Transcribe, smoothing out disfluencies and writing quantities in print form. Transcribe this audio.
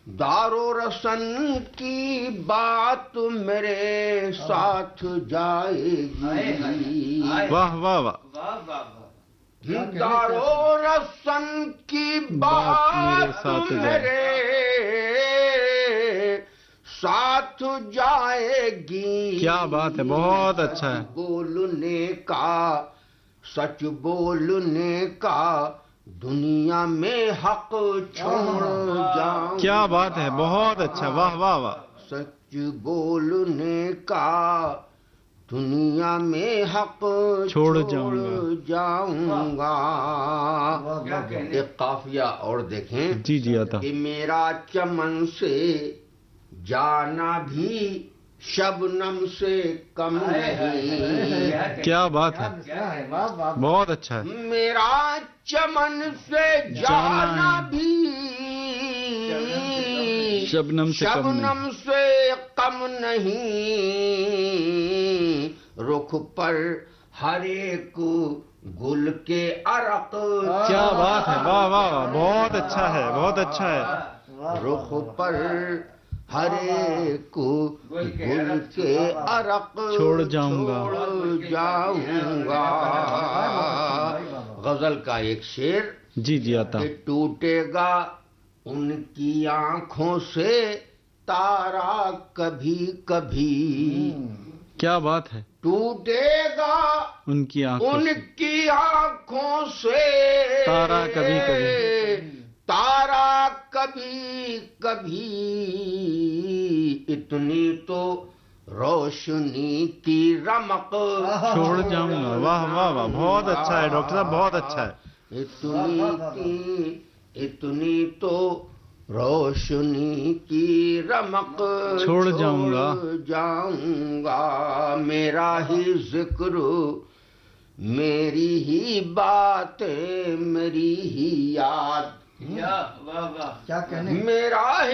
دارو رسن کی بات میرے ساتھ جائے گی. واہ واہ واہ. دارو رسن کی بات میرے ساتھ جائے گی. کیا بات ہے، بہت اچھا ہے. سچ بولنے کا دنیا میں حق چھوڑ جاؤں. کیا بات ہے، بہت اچھا. واہ واہ واہ. سچ بولنے کا دنیا میں حق چھوڑ جاؤں گا. ایک قافیہ اور دیکھیں. جی جی آتا. کہ میرا چمن سے جانا بھی شبنم سے کم نہیں. کیا بات ہے، بہت اچھا ہے. میرا چمن سے جانا بھی شبنم سے کم نہیں. رخ پر ہر ایک گل کے عرق. کیا بات ہے، واہ واہ واہ. بہت اچھا ہے، بہت اچھا ہے. رخ پر ہر ایک گل کے عرق چھوڑ جاؤں گا. غزل کا ایک شعر. جی جی آتا. کہ ٹوٹے گا ان کی آنکھوں سے تارا کبھی کبھی. کیا بات ہے. ٹوٹے گا ان کی آنکھوں سے تارا کبھی کبھی. تارا کبھی کبھی. اتنی تو روشنی کی رمق چھوڑ جاؤں گا. واہ واہ واہ. بہت اچھا ہے ڈاکٹر صاحب، بہت اچھا ہے. اتنی تو روشنی کی رمق چھوڑ جاؤں گا. میرا ہی ذکر میری ہی باتیں میری ہی یاد. کیا کہنے. میرا